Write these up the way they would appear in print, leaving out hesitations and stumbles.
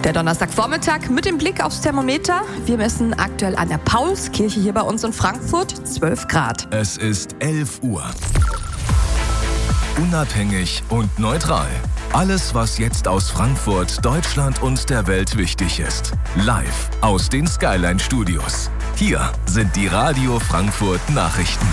Der Donnerstagvormittag mit dem Blick aufs Thermometer. Wir messen aktuell an der Paulskirche hier bei uns in Frankfurt 12 Grad. Es ist 11 Uhr. Unabhängig und neutral. Alles, was jetzt aus Frankfurt, Deutschland und der Welt wichtig ist. Live aus den Skyline Studios. Hier sind die Radio Frankfurt Nachrichten.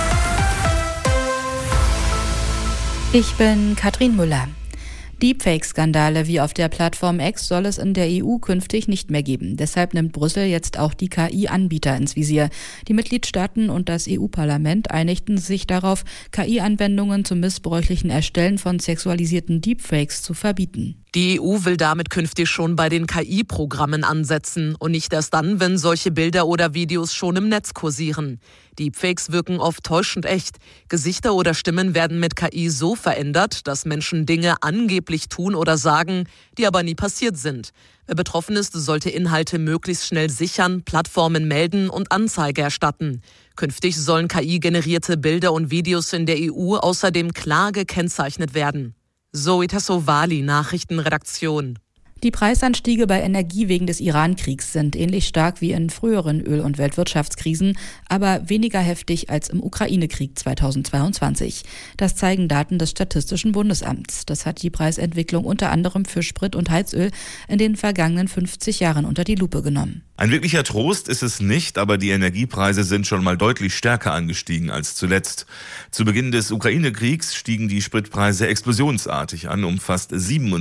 Ich bin Katrin Müller. Deepfake-Skandale wie auf der Plattform X soll es in der EU künftig nicht mehr geben. Deshalb nimmt Brüssel jetzt auch die KI-Anbieter ins Visier. Die Mitgliedstaaten und das EU-Parlament einigten sich darauf, KI-Anwendungen zum missbräuchlichen Erstellen von sexualisierten Deepfakes zu verbieten. Die EU will damit künftig schon bei den KI-Programmen ansetzen und nicht erst dann, wenn solche Bilder oder Videos schon im Netz kursieren. Deepfakes wirken oft täuschend echt. Gesichter oder Stimmen werden mit KI so verändert, dass Menschen Dinge angeblich tun oder sagen, die aber nie passiert sind. Wer betroffen ist, sollte Inhalte möglichst schnell sichern, Plattformen melden und Anzeige erstatten. Künftig sollen KI-generierte Bilder und Videos in der EU außerdem klar gekennzeichnet werden. Zoe Tassovali, Nachrichtenredaktion. Die Preisanstiege bei Energie wegen des Iran-Kriegs sind ähnlich stark wie in früheren Öl- und Weltwirtschaftskrisen, aber weniger heftig als im Ukraine-Krieg 2022. Das zeigen Daten des Statistischen Bundesamts. Das hat die Preisentwicklung unter anderem für Sprit und Heizöl in den vergangenen 50 Jahren unter die Lupe genommen. Ein wirklicher Trost ist es nicht, aber die Energiepreise sind schon mal deutlich stärker angestiegen als zuletzt. Zu Beginn des Ukraine-Kriegs stiegen die Spritpreise explosionsartig an, um fast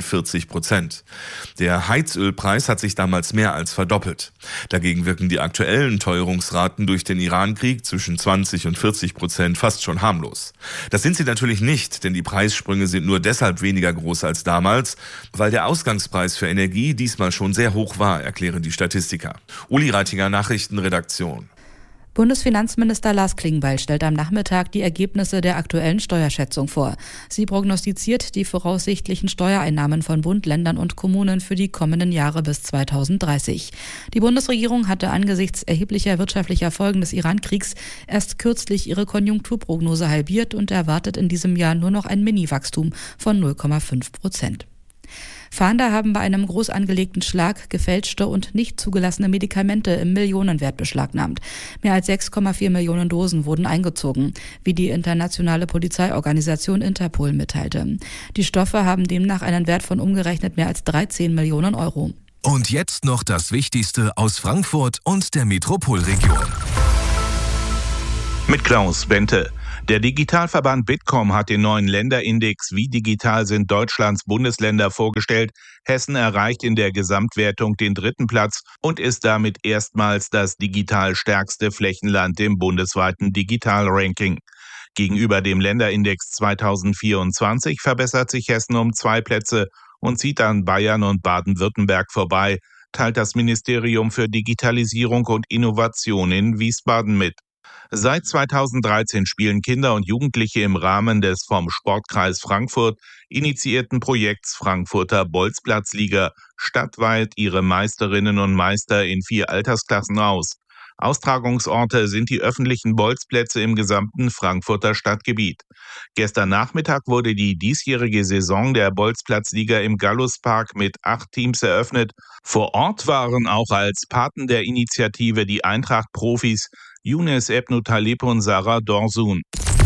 47%. Der Heizölpreis hat sich damals mehr als verdoppelt. Dagegen wirken die aktuellen Teuerungsraten durch den Iran-Krieg zwischen 20 und 40% fast schon harmlos. Das sind sie natürlich nicht, denn die Preissprünge sind nur deshalb weniger groß als damals, weil der Ausgangspreis für Energie diesmal schon sehr hoch war, erklären die Statistiker. Uli Reitinger, Nachrichtenredaktion. Bundesfinanzminister Lars Klingbeil stellt am Nachmittag die Ergebnisse der aktuellen Steuerschätzung vor. Sie prognostiziert die voraussichtlichen Steuereinnahmen von Bund, Ländern und Kommunen für die kommenden Jahre bis 2030. Die Bundesregierung hatte angesichts erheblicher wirtschaftlicher Folgen des Iran-Kriegs erst kürzlich ihre Konjunkturprognose halbiert und erwartet in diesem Jahr nur noch ein Mini-Wachstum von 0,5%. Fahnder haben bei einem groß angelegten Schlag gefälschte und nicht zugelassene Medikamente im Millionenwert beschlagnahmt. Mehr als 6,4 Millionen Dosen wurden eingezogen, wie die internationale Polizeiorganisation Interpol mitteilte. Die Stoffe haben demnach einen Wert von umgerechnet mehr als 13 Millionen Euro. Und jetzt noch das Wichtigste aus Frankfurt und der Metropolregion. Mit Klaus Bente. Der Digitalverband Bitkom hat den neuen Länderindex Wie digital sind Deutschlands Bundesländer vorgestellt. Hessen erreicht in der Gesamtwertung den 3. Platz und ist damit erstmals das digital stärkste Flächenland im bundesweiten Digital-Ranking. Gegenüber dem Länderindex 2024 verbessert sich Hessen um 2 Plätze und zieht an Bayern und Baden-Württemberg vorbei, teilt das Ministerium für Digitalisierung und Innovation in Wiesbaden mit. Seit 2013 spielen Kinder und Jugendliche im Rahmen des vom Sportkreis Frankfurt initiierten Projekts Frankfurter Bolzplatzliga stadtweit ihre Meisterinnen und Meister in 4 Altersklassen aus. Austragungsorte sind die öffentlichen Bolzplätze im gesamten Frankfurter Stadtgebiet. Gestern Nachmittag wurde die diesjährige Saison der Bolzplatzliga im Galluspark mit 8 Teams eröffnet. Vor Ort waren auch als Paten der Initiative die Eintracht-Profis Younes Ebnu Talib und Sarah Dorsun.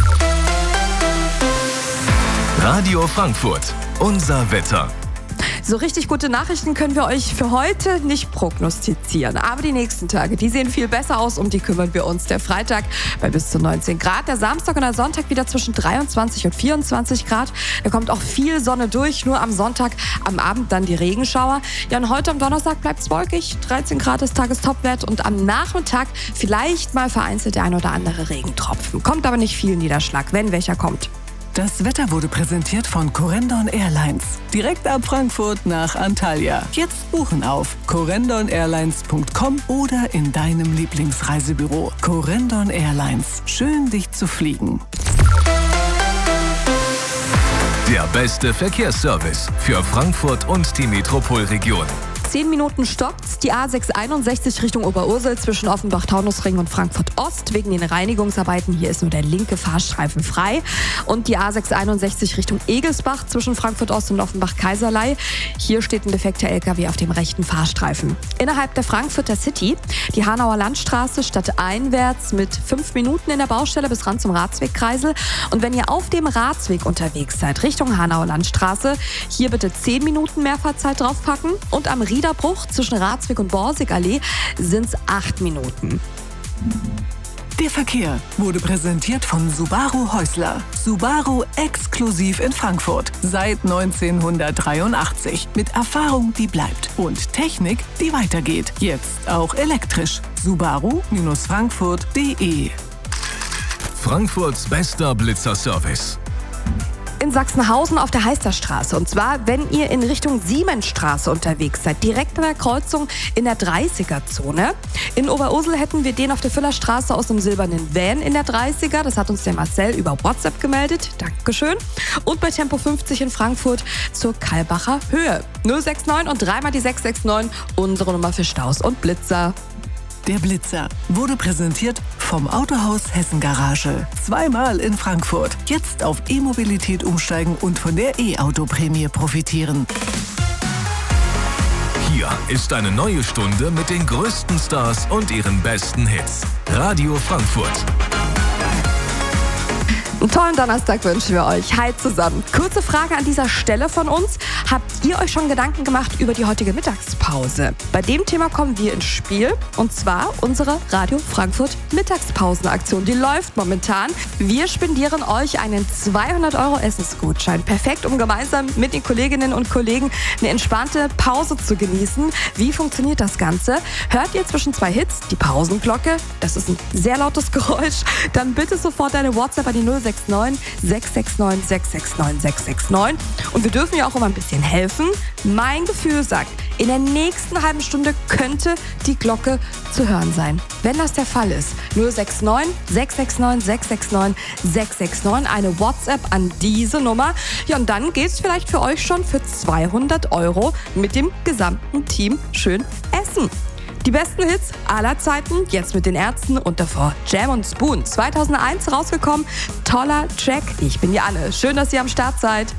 Radio Frankfurt, unser Wetter. So richtig gute Nachrichten können wir euch für heute nicht prognostizieren. Aber die nächsten Tage, die sehen viel besser aus, um die kümmern wir uns. Der Freitag bei bis zu 19 Grad, der Samstag und der Sonntag wieder zwischen 23 und 24 Grad. Da kommt auch viel Sonne durch, nur am Sonntag, am Abend dann die Regenschauer. Ja, und heute am Donnerstag bleibt es wolkig, 13 Grad ist Tagestopwert und am Nachmittag vielleicht mal vereinzelt der ein oder andere Regentropfen. Kommt aber nicht viel Niederschlag, wenn welcher kommt. Das Wetter wurde präsentiert von Corendon Airlines. Direkt ab Frankfurt nach Antalya. Jetzt buchen auf corendon-airlines.com oder in deinem Lieblingsreisebüro. Corendon Airlines. Schön, dich zu fliegen. Der beste Verkehrsservice für Frankfurt und die Metropolregion. 10 Minuten stoppt's. Die A661 Richtung Oberursel zwischen Offenbach-Taunusring und Frankfurt-Ost. Wegen den Reinigungsarbeiten hier ist nur der linke Fahrstreifen frei. Und die A661 Richtung Egelsbach zwischen Frankfurt-Ost und Offenbach-Kaiserlei. Hier steht ein defekter LKW auf dem rechten Fahrstreifen. Innerhalb der Frankfurter City die Hanauer Landstraße stadteinwärts mit 5 Minuten in der Baustelle bis ran zum Ratswegkreisel. Und wenn ihr auf dem Ratsweg unterwegs seid, Richtung Hanauer Landstraße, hier bitte 10 Minuten mehr Fahrzeit draufpacken. Und am Riederbruch zwischen Ratsweg und Borsigallee sind es 8 Minuten. Der Verkehr wurde präsentiert von Subaru Häusler. Subaru exklusiv in Frankfurt. Seit 1983. Mit Erfahrung, die bleibt. Und Technik, die weitergeht. Jetzt auch elektrisch. Subaru-Frankfurt.de. Frankfurts bester Blitzerservice. In Sachsenhausen auf der Heisterstraße. Und zwar, wenn ihr in Richtung Siemensstraße unterwegs seid, direkt an der Kreuzung in der 30er-Zone. In Oberursel hätten wir den auf der Füllerstraße aus dem silbernen Van in der 30er. Das hat uns der Marcel über WhatsApp gemeldet. Dankeschön. Und bei Tempo 50 in Frankfurt zur Kalbacher Höhe. 069 und dreimal die 669, unsere Nummer für Staus und Blitzer. Der Blitzer wurde präsentiert vom Autohaus Hessen Garage. Zweimal in Frankfurt. Jetzt auf E-Mobilität umsteigen und von der E-Auto-Prämie profitieren. Hier ist eine neue Stunde mit den größten Stars und ihren besten Hits. Radio Frankfurt. Einen tollen Donnerstag wünschen wir euch. Hi zusammen. Kurze Frage an dieser Stelle von uns. Habt ihr euch schon Gedanken gemacht über die heutige Mittagspause? Bei dem Thema kommen wir ins Spiel. Und zwar unsere Radio Frankfurt Mittagspausenaktion. Die läuft momentan. Wir spendieren euch einen 200 € Essensgutschein. Perfekt, um gemeinsam mit den Kolleginnen und Kollegen eine entspannte Pause zu genießen. Wie funktioniert das Ganze? Hört ihr zwischen 2 Hits die Pausenglocke? Das ist ein sehr lautes Geräusch. Dann bitte sofort deine WhatsApp an die 069 669 669 669. Und wir dürfen ja auch immer ein bisschen helfen. Mein Gefühl sagt, in der nächsten halben Stunde könnte die Glocke zu hören sein. Wenn das der Fall ist, 069 669 669 669, eine WhatsApp an diese Nummer. Ja, und dann geht's vielleicht für euch schon für 200 € mit dem gesamten Team schön essen. Die besten Hits aller Zeiten, jetzt mit den Ärzten und davor Jam und Spoon. 2001 rausgekommen, toller Track. Ich bin die Anne. Schön, dass ihr am Start seid.